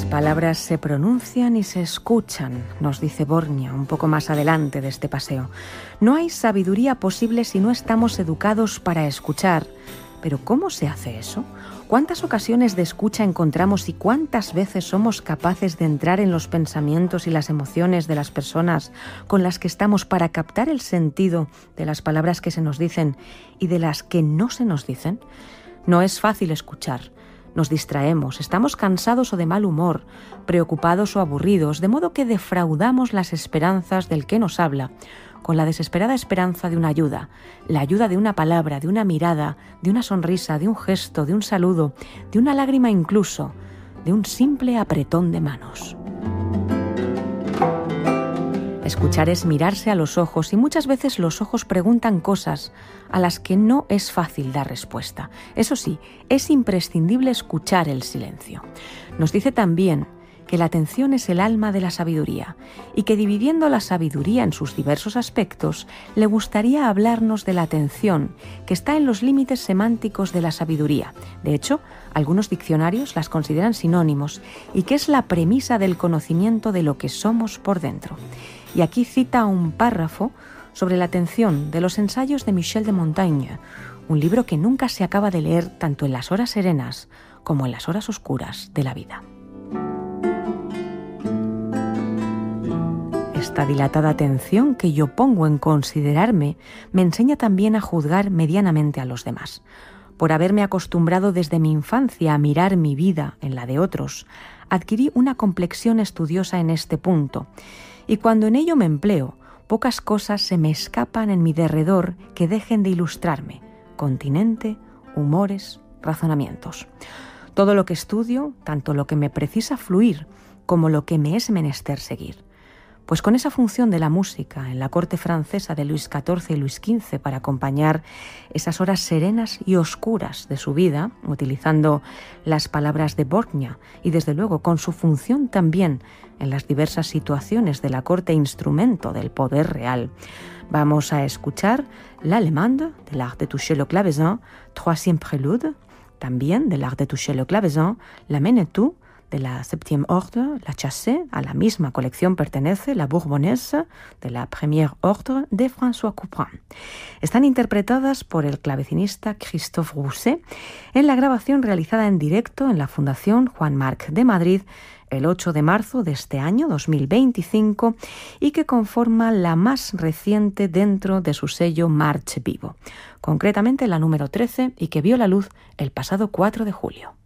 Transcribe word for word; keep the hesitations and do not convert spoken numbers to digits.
Las palabras se pronuncian y se escuchan, nos dice Borgna un poco más adelante de este paseo. No hay sabiduría posible si no estamos educados para escuchar. Pero ¿cómo se hace eso? ¿Cuántas ocasiones de escucha encontramos y cuántas veces somos capaces de entrar en los pensamientos y las emociones de las personas con las que estamos para captar el sentido de las palabras que se nos dicen y de las que no se nos dicen? No es fácil escuchar. Nos distraemos, estamos cansados o de mal humor, preocupados o aburridos, de modo que defraudamos las esperanzas del que nos habla, con la desesperada esperanza de una ayuda, la ayuda de una palabra, de una mirada, de una sonrisa, de un gesto, de un saludo, de una lágrima incluso, de un simple apretón de manos. Escuchar es mirarse a los ojos y muchas veces los ojos preguntan cosas a las que no es fácil dar respuesta. Eso sí, es imprescindible escuchar el silencio. Nos dice también que la atención es el alma de la sabiduría y que dividiendo la sabiduría en sus diversos aspectos, le gustaría hablarnos de la atención, que está en los límites semánticos de la sabiduría. De hecho, algunos diccionarios las consideran sinónimos y que es la premisa del conocimiento de lo que somos por dentro. Y aquí cita un párrafo sobre la atención de los ensayos de Michel de Montaigne, un libro que nunca se acaba de leer tanto en las horas serenas como en las horas oscuras de la vida. Esta dilatada atención que yo pongo en considerarme me enseña también a juzgar medianamente a los demás. Por haberme acostumbrado desde mi infancia a mirar mi vida en la de otros, adquirí una complexión estudiosa en este punto. Y cuando en ello me empleo, pocas cosas se me escapan en mi derredor que dejen de ilustrarme. Continente, humores, razonamientos. Todo lo que estudio, tanto lo que me precisa fluir como lo que me es menester seguir. Pues con esa función de la música en la corte francesa de Luis catorce y Luis quince para acompañar esas horas serenas y oscuras de su vida, utilizando las palabras de Borgna y desde luego con su función también en las diversas situaciones de la corte instrumento del poder real, vamos a escuchar l'Allemande de l'art de toucher le clavecin, troisième prélude, también de l'art de toucher le clavecin, la Menetou, de la Septième Ordre, la Chassé, a la misma colección pertenece la Bourbonnaise de la Première Ordre de François Couperin. Están interpretadas por el clavecinista Christophe Rousset en la grabación realizada en directo en la Fundación Juan March de Madrid el ocho de marzo de este año dos mil veinticinco y que conforma la más reciente dentro de su sello March Vivo, concretamente la número trece y que vio la luz el pasado cuatro de julio.